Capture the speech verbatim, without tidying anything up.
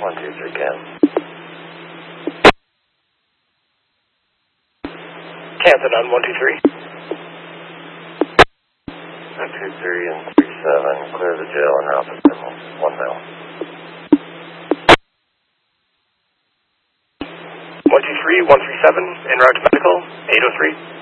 one two three, Cam. Canton on one two three. one two three and three seven, clear the jail and Alpha Symbol, one mil. one two three, one three seven, en route to medical, eight oh three.